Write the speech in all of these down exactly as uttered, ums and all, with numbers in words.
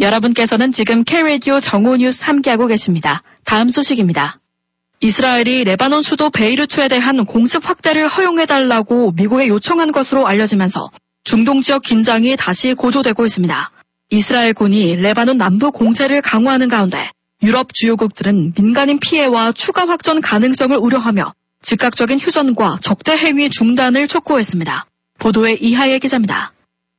여러분께서는 지금 K-라디오 정오뉴스 함께하고 계십니다. 다음 소식입니다. 이스라엘이 레바논 수도 베이루트에 대한 공습 확대를 허용해달라고 미국에 요청한 것으로 알려지면서 중동 지역 긴장이 다시 고조되고 있습니다. 이스라엘군이 레바논 남부 공세를 강화하는 가운데 유럽 주요국들은 민간인 피해와 추가 확전 가능성을 우려하며 즉각적인 휴전과 적대 행위 중단을 촉구했습니다. 보도에 이하예 기자입니다.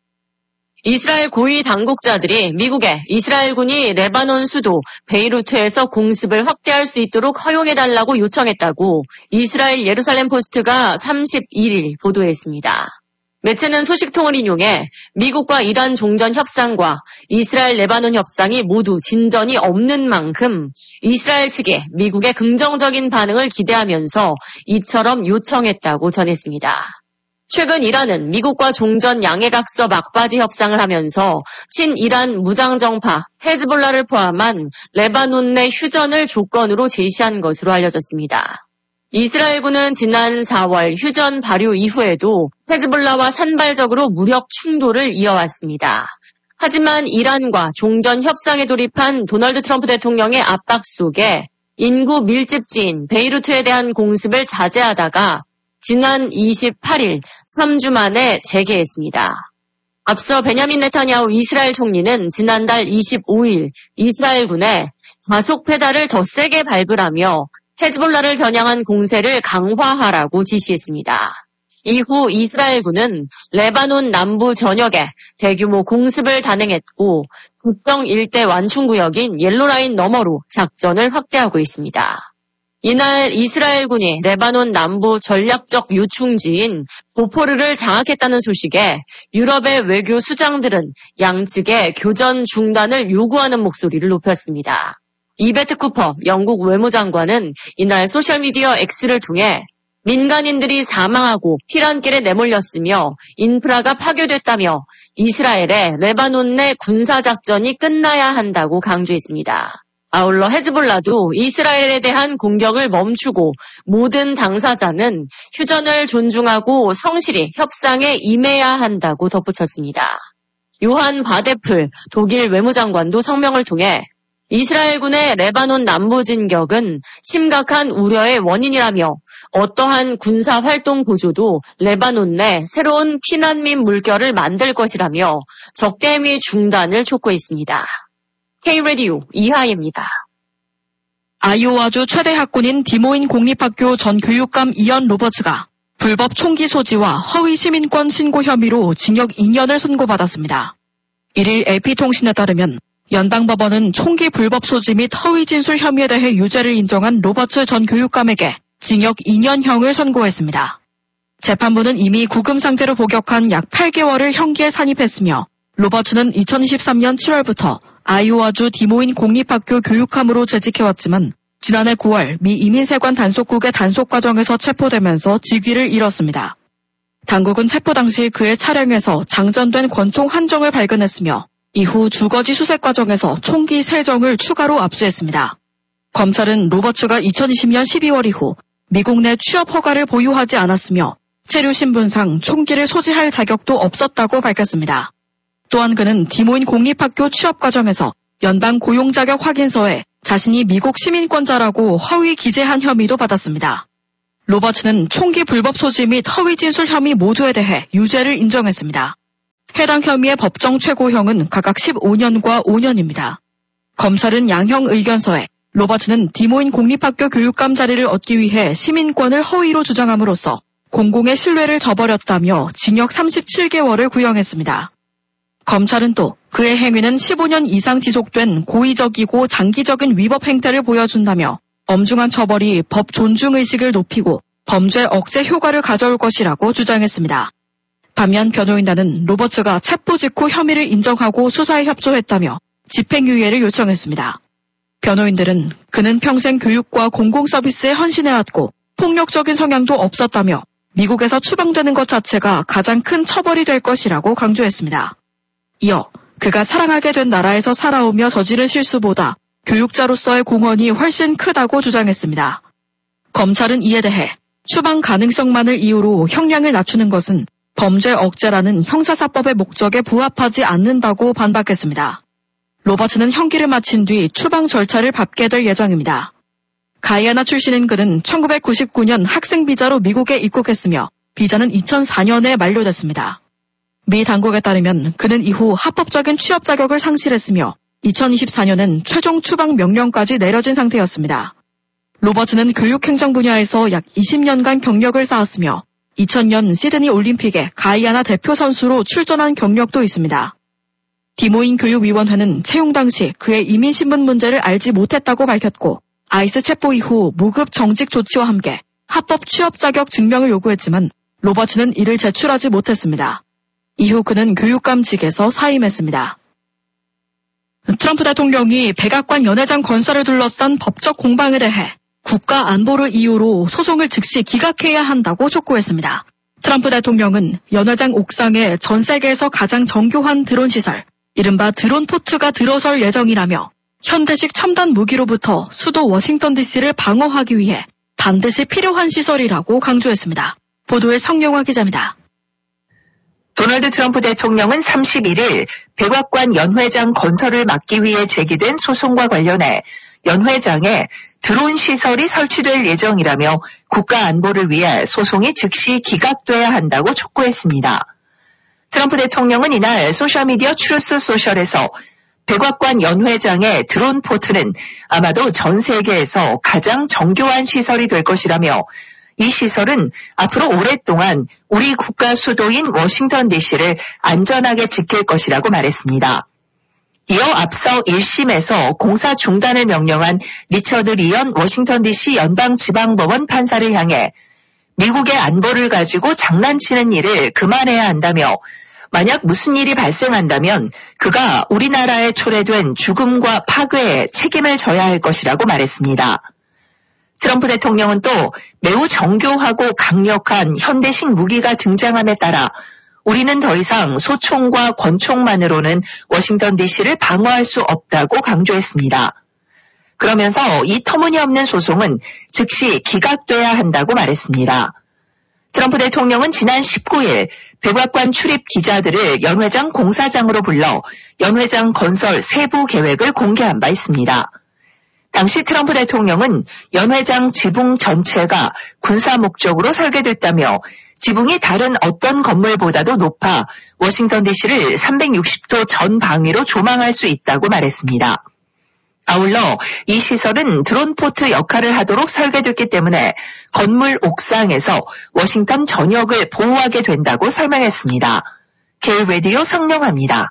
이스라엘 고위 당국자들이 미국에 이스라엘군이 레바논 수도 베이루트에서 공습을 확대할 수 있도록 허용해달라고 요청했다고 이스라엘 예루살렘 포스트가 삼십일일 보도했습니다. 매체는 소식통을 인용해 미국과 이란 종전 협상과 이스라엘 레바논 협상이 모두 진전이 없는 만큼 이스라엘 측에 미국의 긍정적인 반응을 기대하면서 이처럼 요청했다고 전했습니다. 최근 이란은 미국과 종전 양해각서 막바지 협상을 하면서 친이란 무장정파 헤즈볼라를 포함한 레바논 내 휴전을 조건으로 제시한 것으로 알려졌습니다. 이스라엘군은 지난 사월 휴전 발효 이후에도 헤즈볼라와 산발적으로 무력 충돌을 이어왔습니다. 하지만 이란과 종전 협상에 돌입한 도널드 트럼프 대통령의 압박 속에 인구 밀집지인 베이루트에 대한 공습을 자제하다가 지난 이십팔일 삼 주 만에 재개했습니다. 앞서 베냐민 네타냐후 이스라엘 총리는 지난달 이십오일 이스라엘군에 가속 페달을 더 세게 밟으라며 헤즈볼라를 겨냥한 공세를 강화하라고 지시했습니다. 이후 이스라엘군은 레바논 남부 전역에 대규모 공습을 단행했고 국경 일대 완충구역인 옐로라인 너머로 작전을 확대하고 있습니다. 이날 이스라엘군이 레바논 남부 전략적 요충지인 보포르를 장악했다는 소식에 유럽의 외교 수장들은 양측의 교전 중단을 요구하는 목소리를 높였습니다. 이베트 쿠퍼 영국 외무장관은 이날 소셜미디어 X를 통해 민간인들이 사망하고 피란길에 내몰렸으며 인프라가 파괴됐다며 이스라엘의 레바논 내 군사작전이 끝나야 한다고 강조했습니다. 아울러 헤즈볼라도 이스라엘에 대한 공격을 멈추고 모든 당사자는 휴전을 존중하고 성실히 협상에 임해야 한다고 덧붙였습니다. 요한 바데풀 독일 외무장관도 성명을 통해 이스라엘군의 레바논 남부 진격은 심각한 우려의 원인이라며 어떠한 군사활동 보조도 레바논 내 새로운 피난민 물결을 만들 것이라며 적대행위 중단을 촉구했습니다. K-라디오 이하예입니다. 아이오와주 최대 학군인 디모인 공립학교 전 교육감 이언 로버츠가 불법 총기 소지와 허위 시민권 신고 혐의로 징역 이 년을 선고받았습니다. 일일 에이피통신에 따르면 연방법원은 총기 불법 소지 및 허위 진술 혐의에 대해 유죄를 인정한 로버츠 전 교육감에게 징역 이 년형을 선고했습니다. 재판부는 이미 구금 상태로 복역한 약 팔 개월을 형기에 산입했으며 로버츠는 이천이십삼년 칠월부터 아이오와주 디모인 공립학교 교육감으로 재직해왔지만 지난해 구월 미 이민세관 단속국의 단속 과정에서 체포되면서 직위를 잃었습니다. 당국은 체포 당시 그의 차량에서 장전된 권총 한 정을 발견했으며 이후 주거지 수색 과정에서 총기 세 정을 추가로 압수했습니다. 검찰은 로버츠가 이천이십년 십이월 이후 미국 내 취업 허가를 보유하지 않았으며 체류 신분상 총기를 소지할 자격도 없었다고 밝혔습니다. 또한 그는 디모인 공립학교 취업 과정에서 연방 고용 자격 확인서에 자신이 미국 시민권자라고 허위 기재한 혐의도 받았습니다. 로버츠는 총기 불법 소지 및 허위 진술 혐의 모두에 대해 유죄를 인정했습니다. 해당 혐의의 법정 최고형은 각각 십오 년과 오 년입니다. 검찰은 양형 의견서에 로버츠는 디모인 공립학교 교육감 자리를 얻기 위해 시민권을 허위로 주장함으로써 공공의 신뢰를 저버렸다며 징역 삼십칠 개월을 구형했습니다. 검찰은 또 그의 행위는 십오 년 이상 지속된 고의적이고 장기적인 위법 행태를 보여준다며 엄중한 처벌이 법 존중의식을 높이고 범죄 억제 효과를 가져올 것이라고 주장했습니다. 반면 변호인단은 로버츠가 체포 직후 혐의를 인정하고 수사에 협조했다며 집행유예를 요청했습니다. 변호인들은 그는 평생 교육과 공공서비스에 헌신해왔고 폭력적인 성향도 없었다며 미국에서 추방되는 것 자체가 가장 큰 처벌이 될 것이라고 강조했습니다. 이어 그가 사랑하게 된 나라에서 살아오며 저지른 실수보다 교육자로서의 공헌이 훨씬 크다고 주장했습니다. 검찰은 이에 대해 추방 가능성만을 이유로 형량을 낮추는 것은 범죄 억제라는 형사사법의 목적에 부합하지 않는다고 반박했습니다. 로버츠는 형기를 마친 뒤 추방 절차를 밟게 될 예정입니다. 가이아나 출신인 그는 천구백구십구 년 학생 비자로 미국에 입국했으며 비자는 이천사 년에 만료됐습니다. 미 당국에 따르면 그는 이후 합법적인 취업 자격을 상실했으며 이천이십사 년엔 최종 추방 명령까지 내려진 상태였습니다. 로버츠는 교육행정 분야에서 약 이십 년간 경력을 쌓았으며 이천 년 시드니 올림픽에 가이아나 대표 선수로 출전한 경력도 있습니다. 디모인 교육위원회는 채용 당시 그의 이민신분 문제를 알지 못했다고 밝혔고 아이스 체포 이후 무급 정직 조치와 함께 합법 취업 자격 증명을 요구했지만 로버츠는 이를 제출하지 못했습니다. 이후 그는 교육감직에서 사임했습니다. 트럼프 대통령이 백악관 연회장 건설을 둘러싼 법적 공방에 대해 국가 안보를 이유로 소송을 즉시 기각해야 한다고 촉구했습니다. 트럼프 대통령은 연회장 옥상에 전 세계에서 가장 정교한 드론 시설, 이른바 드론 포트가 들어설 예정이라며 현대식 첨단 무기로부터 수도 워싱턴 디씨를 방어하기 위해 반드시 필요한 시설이라고 강조했습니다. 보도의 성영화 기자입니다. 도널드 트럼프 대통령은 삼십일 일 백악관 연회장 건설을 막기 위해 제기된 소송과 관련해 연회장에 드론 시설이 설치될 예정이라며 국가 안보를 위해 소송이 즉시 기각돼야 한다고 촉구했습니다. 트럼프 대통령은 이날 소셜미디어 트루스 소셜에서 백악관 연회장의 드론 포트는 아마도 전 세계에서 가장 정교한 시설이 될 것이라며 이 시설은 앞으로 오랫동안 우리 국가 수도인 워싱턴 디씨를 안전하게 지킬 것이라고 말했습니다. 이어 앞서 일 심에서 공사 중단을 명령한 리처드 리언 워싱턴 디씨 연방지방법원 판사를 향해 미국의 안보를 가지고 장난치는 일을 그만해야 한다며 만약 무슨 일이 발생한다면 그가 우리나라에 초래된 죽음과 파괴에 책임을 져야 할 것이라고 말했습니다. 트럼프 대통령은 또 매우 정교하고 강력한 현대식 무기가 등장함에 따라 우리는 더 이상 소총과 권총만으로는 워싱턴 디씨를 방어할 수 없다고 강조했습니다. 그러면서 이 터무니없는 소송은 즉시 기각돼야 한다고 말했습니다. 트럼프 대통령은 지난 십구 일 백악관 출입 기자들을 연회장 공사장으로 불러 연회장 건설 세부 계획을 공개한 바 있습니다. 당시 트럼프 대통령은 연회장 지붕 전체가 군사 목적으로 설계됐다며 지붕이 다른 어떤 건물보다도 높아 워싱턴 디씨를 삼백육십 도 전 방위로 조망할 수 있다고 말했습니다. 아울러 이 시설은 드론 포트 역할을 하도록 설계됐기 때문에 건물 옥상에서 워싱턴 전역을 보호하게 된다고 설명했습니다. K 라디오 성령합니다.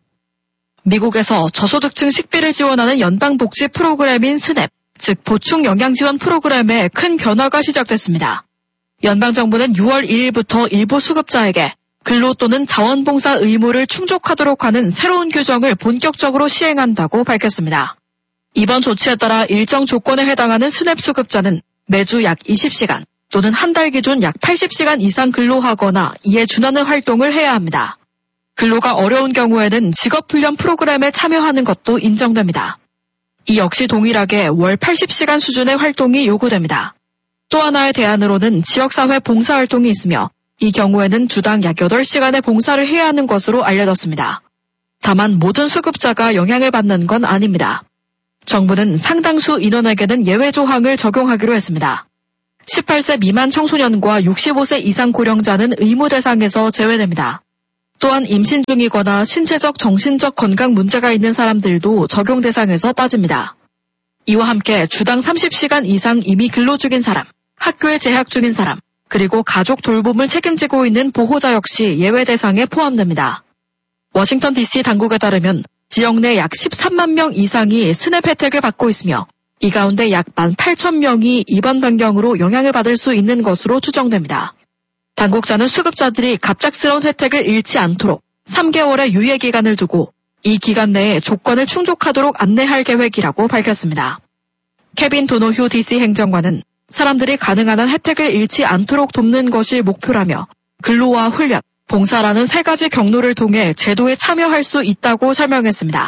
미국에서 저소득층 식비를 지원하는 연방복지 프로그램인 스냅, 즉 보충 영양지원 프로그램에 큰 변화가 시작됐습니다. 연방정부는 유월 일일부터 일부 수급자에게 근로 또는 자원봉사 의무를 충족하도록 하는 새로운 규정을 본격적으로 시행한다고 밝혔습니다. 이번 조치에 따라 일정 조건에 해당하는 스냅 수급자는 매주 약 이십 시간 또는 한 달 기준 약 팔십 시간 이상 근로하거나 이에 준하는 활동을 해야 합니다. 근로가 어려운 경우에는 직업훈련 프로그램에 참여하는 것도 인정됩니다. 이 역시 동일하게 월 팔십 시간 수준의 활동이 요구됩니다. 또 하나의 대안으로는 지역사회 봉사활동이 있으며 이 경우에는 주당 약 여덟 시간의 봉사를 해야 하는 것으로 알려졌습니다. 다만 모든 수급자가 영향을 받는 건 아닙니다. 정부는 상당수 인원에게는 예외 조항을 적용하기로 했습니다. 십팔 세 미만 청소년과 육십오 세 이상 고령자는 의무 대상에서 제외됩니다. 또한 임신 중이거나 신체적 정신적 건강 문제가 있는 사람들도 적용 대상에서 빠집니다. 이와 함께 주당 삼십 시간 이상 이미 근로 중인 사람, 학교에 재학 중인 사람, 그리고 가족 돌봄을 책임지고 있는 보호자 역시 예외 대상에 포함됩니다. 워싱턴 디씨 당국에 따르면 지역 내 약 십삼만 명 이상이 스냅 혜택을 받고 있으며 이 가운데 약 만 팔천 명이 이번 변경으로 영향을 받을 수 있는 것으로 추정됩니다. 당국자는 수급자들이 갑작스러운 혜택을 잃지 않도록 삼 개월의 유예 기간을 두고 이 기간 내에 조건을 충족하도록 안내할 계획이라고 밝혔습니다. 케빈 도노휴 디씨 행정관은 사람들이 가능한 한 혜택을 잃지 않도록 돕는 것이 목표라며 근로와 훈련, 봉사라는 세 가지 경로를 통해 제도에 참여할 수 있다고 설명했습니다.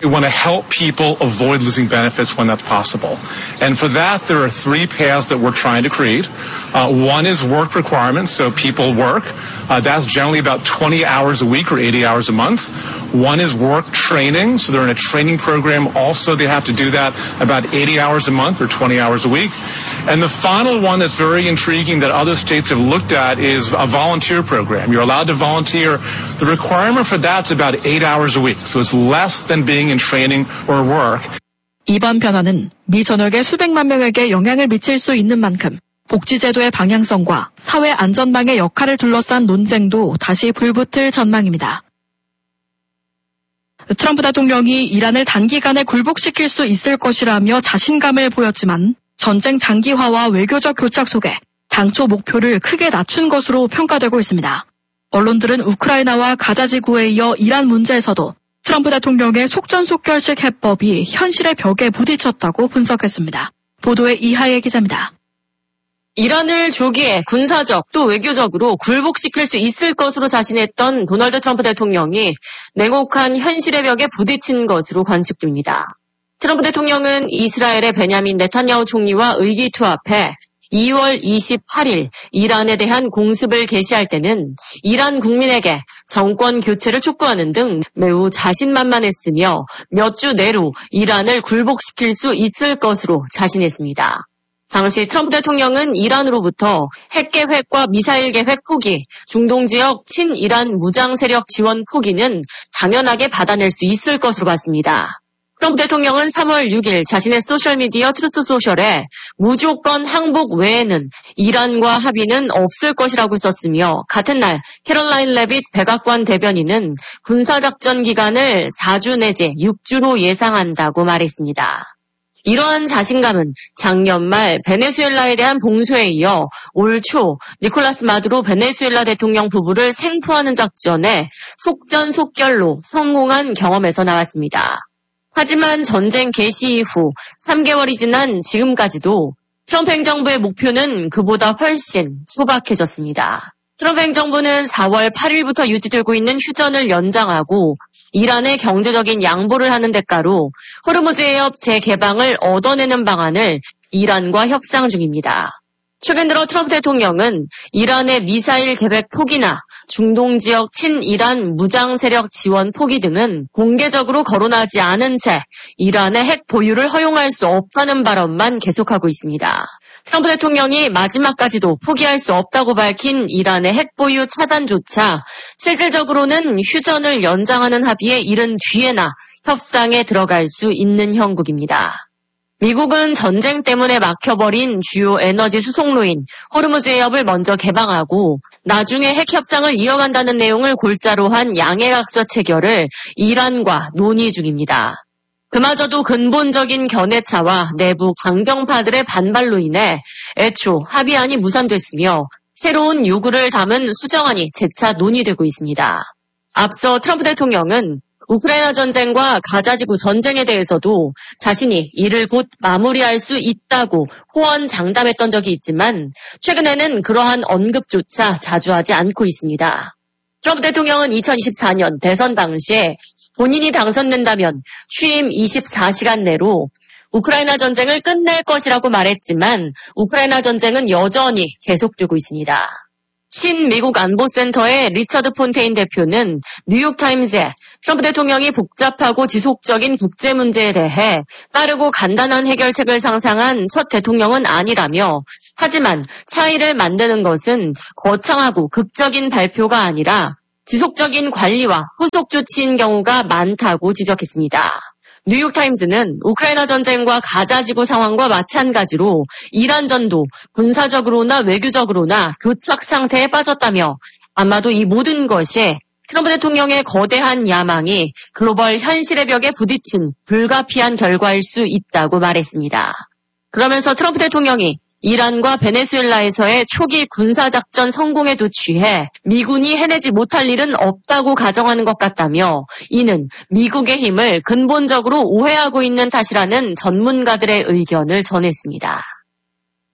We want to help people avoid losing benefits when that's possible. And for that, there are three paths that we're trying to create. Uh, one is work requirements, so people work. Uh, that's generally about twenty hours a week or eighty hours a month. One is work training, so they're in a training program. Also, they have to do that about eighty hours a month or twenty hours a week. And the final one that's very intriguing that other states have looked at is a volunteer program. You're allowed to volunteer. The requirement for that's about eight hours a week, so it's less than being in training or work. 이번 변화는 미 전역의 수백만 명에게 영향을 미칠 수 있는 만큼 복지제도의 방향성과 사회 안전망의 역할을 둘러싼 논쟁도 다시 불붙을 전망입니다. 트럼프 대통령이 이란을 단기간에 굴복시킬 수 있을 것이라며 자신감을 보였지만 전쟁 장기화와 외교적 교착 속에 당초 목표를 크게 낮춘 것으로 평가되고 있습니다. 언론들은 우크라이나와 가자지구에 이어 이란 문제에서도 트럼프 대통령의 속전속결식 해법이 현실의 벽에 부딪혔다고 분석했습니다. 보도에 이하예 기자입니다. 이란을 조기에 군사적 또 외교적으로 굴복시킬 수 있을 것으로 자신했던 도널드 트럼프 대통령이 냉혹한 현실의 벽에 부딪힌 것으로 관측됩니다. 트럼프 대통령은 이스라엘의 베냐민 네탄야후 총리와 의기투합해 이월 이십팔일 이란에 대한 공습을 개시할 때는 이란 국민에게 정권 교체를 촉구하는 등 매우 자신만만했으며 몇 주 내로 이란을 굴복시킬 수 있을 것으로 자신했습니다. 당시 트럼프 대통령은 이란으로부터 핵 계획과 미사일 계획 포기, 중동 지역 친이란 무장 세력 지원 포기는 당연하게 받아낼 수 있을 것으로 봤습니다. 트럼프 대통령은 삼월 육일 자신의 소셜미디어 트루스 소셜에 무조건 항복 외에는 이란과 합의는 없을 것이라고 썼으며 같은 날 캐롤라인 레빗 백악관 대변인은 군사작전 기간을 사 주 내지 육 주로 예상한다고 말했습니다. 이러한 자신감은 작년 말 베네수엘라에 대한 봉쇄에 이어 올 초 니콜라스 마두로 베네수엘라 대통령 부부를 생포하는 작전에 속전속결로 성공한 경험에서 나왔습니다. 하지만 전쟁 개시 이후 삼 개월이 지난 지금까지도 트럼프 행정부의 목표는 그보다 훨씬 소박해졌습니다. 트럼프 행정부는 사월 팔일부터 유지되고 있는 휴전을 연장하고 이란의 경제적인 양보를 하는 대가로 호르무즈 해협 재개방을 얻어내는 방안을 이란과 협상 중입니다. 최근 들어 트럼프 대통령은 이란의 미사일 계획 포기나 중동 지역 친이란 무장 세력 지원 포기 등은 공개적으로 거론하지 않은 채 이란의 핵 보유를 허용할 수 없다는 발언만 계속하고 있습니다. 트럼프 대통령이 마지막까지도 포기할 수 없다고 밝힌 이란의 핵 보유 차단조차 실질적으로는 휴전을 연장하는 합의에 이른 뒤에나 협상에 들어갈 수 있는 형국입니다. 미국은 전쟁 때문에 막혀버린 주요 에너지 수송로인 호르무즈 해협을 먼저 개방하고 나중에 핵 협상을 이어간다는 내용을 골자로 한 양해각서 체결을 이란과 논의 중입니다. 그마저도 근본적인 견해차와 내부 강경파들의 반발로 인해 애초 합의안이 무산됐으며 새로운 요구를 담은 수정안이 재차 논의되고 있습니다. 앞서 트럼프 대통령은 우크라이나 전쟁과 가자지구 전쟁에 대해서도 자신이 이를 곧 마무리할 수 있다고 호언장담했던 적이 있지만 최근에는 그러한 언급조차 자주 하지 않고 있습니다. 트럼프 대통령은 이천이십사년 대선 당시에 본인이 당선된다면 취임 이십사 시간 내로 우크라이나 전쟁을 끝낼 것이라고 말했지만 우크라이나 전쟁은 여전히 계속되고 있습니다. 신미국 안보센터의 리처드 폰테인 대표는 뉴욕타임즈에 트럼프 대통령이 복잡하고 지속적인 국제 문제에 대해 빠르고 간단한 해결책을 상상한 첫 대통령은 아니라며 하지만 차이를 만드는 것은 거창하고 극적인 발표가 아니라 지속적인 관리와 후속 조치인 경우가 많다고 지적했습니다. 뉴욕타임즈는 우크라이나 전쟁과 가자지구 상황과 마찬가지로 이란전도 군사적으로나 외교적으로나 교착 상태에 빠졌다며 아마도 이 모든 것이 트럼프 대통령의 거대한 야망이 글로벌 현실의 벽에 부딪힌 불가피한 결과일 수 있다고 말했습니다. 그러면서 트럼프 대통령이 이란과 베네수엘라에서의 초기 군사작전 성공에도 취해 미군이 해내지 못할 일은 없다고 가정하는 것 같다며 이는 미국의 힘을 근본적으로 오해하고 있는 탓이라는 전문가들의 의견을 전했습니다.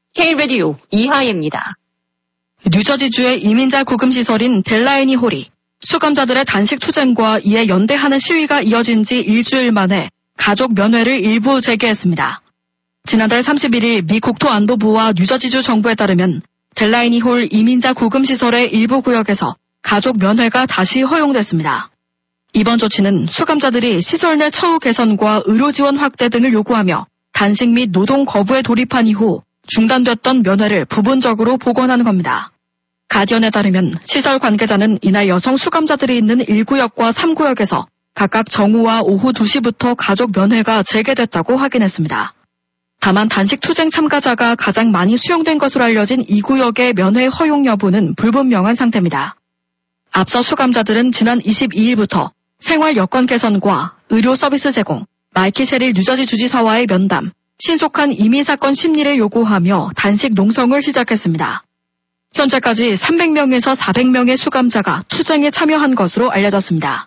K-라디오 이하예입니다. 뉴저지주의 이민자 구금시설인 델라이니 홀이 수감자들의 단식 투쟁과 이에 연대하는 시위가 이어진 지 일주일 만에 가족 면회를 일부 재개했습니다. 지난달 삼십일일 미 국토안보부와 뉴저지주 정부에 따르면 델라이니 홀 이민자 구금시설의 일부 구역에서 가족 면회가 다시 허용됐습니다. 이번 조치는 수감자들이 시설 내 처우 개선과 의료 지원 확대 등을 요구하며 단식 및 노동 거부에 돌입한 이후 중단됐던 면회를 부분적으로 복원한 겁니다. 가디언에 따르면 시설 관계자는 이날 여성 수감자들이 있는 일 구역과 삼 구역에서 각각 정오와 오후 두 시부터 가족 면회가 재개됐다고 확인했습니다. 다만 단식 투쟁 참가자가 가장 많이 수용된 것으로 알려진 이 구역의 면회 허용 여부는 불분명한 상태입니다. 앞서 수감자들은 지난 이십이일부터 생활 여건 개선과 의료 서비스 제공, 마이키 셰릴 뉴저지 주지사와의 면담, 신속한 이민 사건 심리를 요구하며 단식 농성을 시작했습니다. 현재까지 삼백 명에서 사백 명의 수감자가 투쟁에 참여한 것으로 알려졌습니다.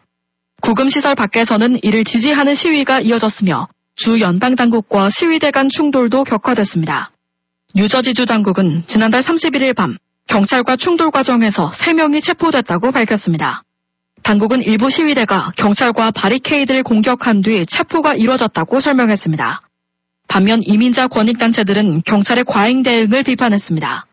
구금시설 밖에서는 이를 지지하는 시위가 이어졌으며 주 연방당국과 시위대 간 충돌도 격화됐습니다. 뉴저지주 당국은 지난달 삼십일일 밤 경찰과 충돌 과정에서 세 명이 체포됐다고 밝혔습니다. 당국은 일부 시위대가 경찰과 바리케이드를 공격한 뒤 체포가 이뤄졌다고 설명했습니다. 반면 이민자 권익단체들은 경찰의 과잉 대응을 비판했습니다.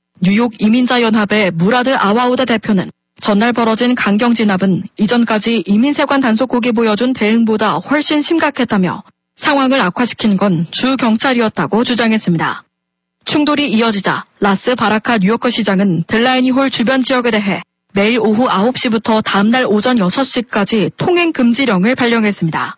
뉴욕 이민자연합의 무라드 아와우드 대표는 전날 벌어진 강경 진압은 이전까지 이민세관 단속국이 보여준 대응보다 훨씬 심각했다며 상황을 악화시킨 건 주 경찰이었다고 주장했습니다. 충돌이 이어지자 라스 바라카 뉴요커 시장은 델라이니 홀 주변 지역에 대해 매일 오후 아홉 시부터 다음날 오전 여섯 시까지 통행 금지령을 발령했습니다.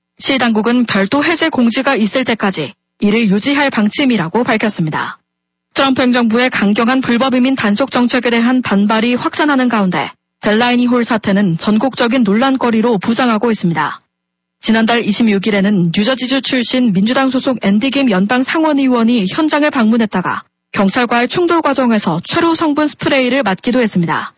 시 당국은 별도 해제 공지가 있을 때까지 이를 유지할 방침이라고 밝혔습니다. 트럼프 행정부의 강경한 불법 이민 단속 정책에 대한 반발이 확산하는 가운데 델라이니 홀 사태는 전국적인 논란거리로 부상하고 있습니다. 지난달 이십육일에는 뉴저지주 출신 민주당 소속 앤디 김 연방 상원의원이 현장을 방문했다가 경찰과의 충돌 과정에서 최루 성분 스프레이를 맞기도 했습니다.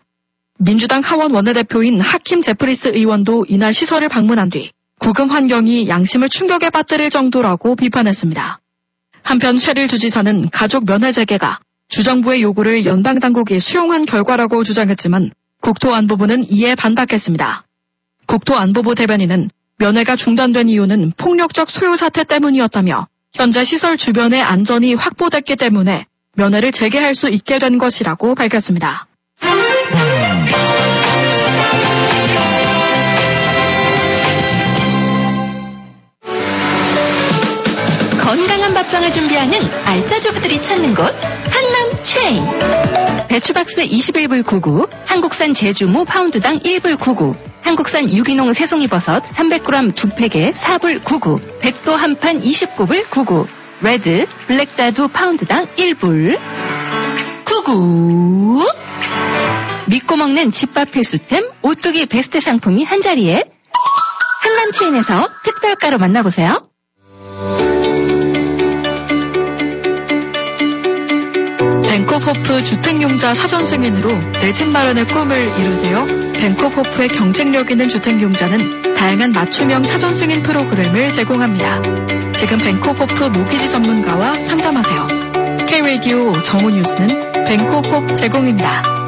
민주당 하원 원내대표인 하킴 제프리스 의원도 이날 시설을 방문한 뒤 구금 환경이 양심을 충격에 빠뜨릴 정도라고 비판했습니다. 한편 셰릴 주지사는 가족 면회 재개가 주정부의 요구를 연방당국이 수용한 결과라고 주장했지만 국토안보부는 이에 반박했습니다. 국토안보부 대변인은 면회가 중단된 이유는 폭력적 소요 사태 때문이었다며 현재 시설 주변의 안전이 확보됐기 때문에 면회를 재개할 수 있게 된 것이라고 밝혔습니다. 건강한 밥상을 준비하는 알짜주부들이 찾는 곳 한남 체인. 배추박스 이십일 불 구십구, 한국산 제주무 파운드당 일 불 구십구, 한국산 유기농 새송이버섯 삼백 그램 두 팩에 사 불 구십구, 백도 한판 이십구 불 구십구, 레드, 블랙자두 파운드당 일 불 구십구. 믿고 먹는 집밥 필수템 오뚜기 베스트 상품이 한자리에 한남 체인에서 특별가로 만나보세요. 벤코호프 주택용자 사전 승인으로 내 집 마련의 꿈을 이루세요. 벤코호프의 경쟁력 있는 주택용자는 다양한 맞춤형 사전 승인 프로그램을 제공합니다. 지금 벤코호프 모기지 전문가와 상담하세요. K-라디오 정오 뉴스는 벤코호프 제공입니다.